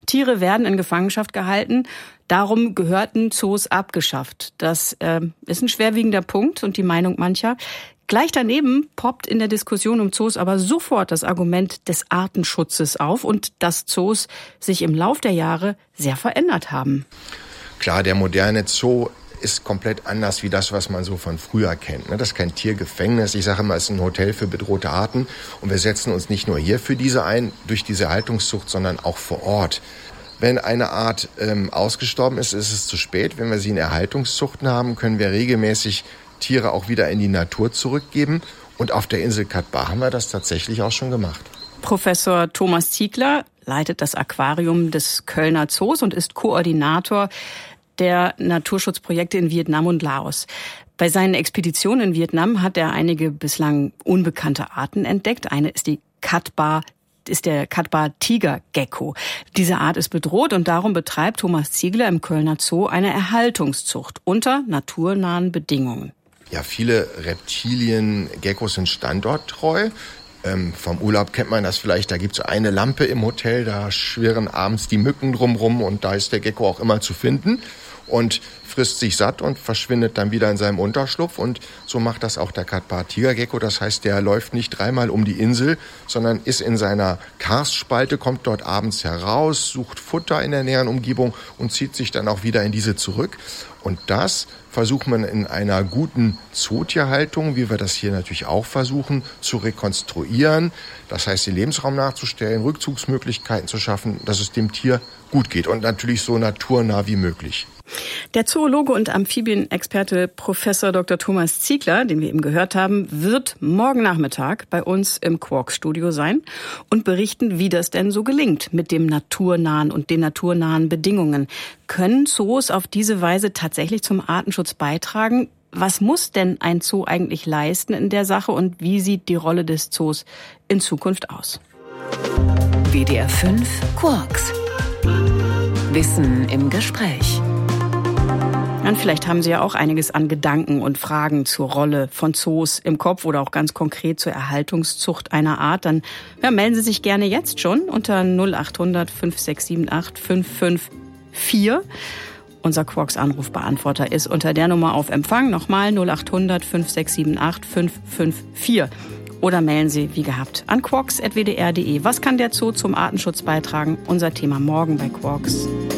Tiere werden in Gefangenschaft gehalten. Darum gehörten Zoos abgeschafft. Das ist ein schwerwiegender Punkt und die Meinung mancher. Gleich daneben poppt in der Diskussion um Zoos aber sofort das Argument des Artenschutzes auf und dass Zoos sich im Lauf der Jahre sehr verändert haben. Klar, der moderne Zoo ist komplett anders wie das, was man so von früher kennt. Das ist kein Tiergefängnis. Ich sage immer, es ist ein Hotel für bedrohte Arten. Und wir setzen uns nicht nur hier für diese ein, durch diese Haltungszucht, sondern auch vor Ort. Wenn eine Art ausgestorben ist, ist es zu spät. Wenn wir sie in Erhaltungszuchten haben, können wir regelmäßig Tiere auch wieder in die Natur zurückgeben. Und auf der Insel Cat Ba haben wir das tatsächlich auch schon gemacht. Professor Thomas Ziegler leitet das Aquarium des Kölner Zoos und ist Koordinator der Naturschutzprojekte in Vietnam und Laos. Bei seinen Expeditionen in Vietnam hat er einige bislang unbekannte Arten entdeckt. Eine ist der Cat Ba Tigergecko. Diese Art ist bedroht und darum betreibt Thomas Ziegler im Kölner Zoo eine Erhaltungszucht unter naturnahen Bedingungen. Ja, viele Reptilien, Geckos sind standorttreu. Vom Urlaub kennt man das vielleicht, da gibt es eine Lampe im Hotel, da schwirren abends die Mücken drumrum und da ist der Gecko auch immer zu finden und frisst sich satt und verschwindet dann wieder in seinem Unterschlupf. Und so macht das auch der Cat Ba Tigergecko. Das heißt, der läuft nicht dreimal um die Insel, sondern ist in seiner Karstspalte, kommt dort abends heraus, sucht Futter in der näheren Umgebung und zieht sich dann auch wieder in diese zurück. Und das versucht man in einer guten Zootierhaltung, wie wir das hier natürlich auch versuchen, zu rekonstruieren. Das heißt, den Lebensraum nachzustellen, Rückzugsmöglichkeiten zu schaffen, dass es dem Tier gut geht und natürlich so naturnah wie möglich. Der Zoologe und Amphibienexperte Professor Dr. Thomas Ziegler, den wir eben gehört haben, wird morgen Nachmittag bei uns im Quarks-Studio sein und berichten, wie das denn so gelingt mit dem naturnahen und den naturnahen Bedingungen. Können Zoos auf diese Weise tatsächlich zum Artenschutz beitragen? Was muss denn ein Zoo eigentlich leisten in der Sache und wie sieht die Rolle des Zoos in Zukunft aus? WDR 5 Quarks. Wissen im Gespräch. Und vielleicht haben Sie ja auch einiges an Gedanken und Fragen zur Rolle von Zoos im Kopf oder auch ganz konkret zur Erhaltungszucht einer Art. Dann melden Sie sich gerne jetzt schon unter 0800 5678 554. Unser Quarks-Anrufbeantworter ist unter der Nummer auf Empfang. Nochmal 0800 5678 554. Oder mailen Sie, wie gehabt, an quarks@wdr.de. Was kann der Zoo zum Artenschutz beitragen? Unser Thema morgen bei Quarks.